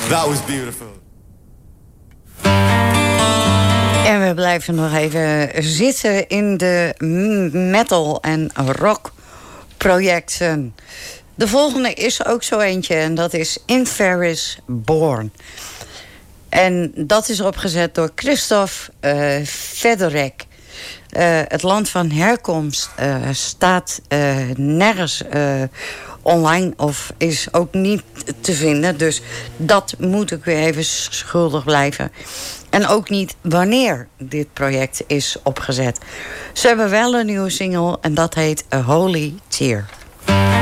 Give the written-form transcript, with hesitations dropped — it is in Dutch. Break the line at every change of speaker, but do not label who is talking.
That was beautiful.
En we blijven nog even zitten in de metal- en rock-projecten. De volgende is ook zo eentje en dat is Inferis Born. En dat is opgezet door Christophe Fedorek. Het land van herkomst staat nergens online of is ook niet te vinden. Dus dat moet ik weer even schuldig blijven. En ook niet wanneer dit project is opgezet. Ze hebben wel een nieuwe single en dat heet A Holy Tear.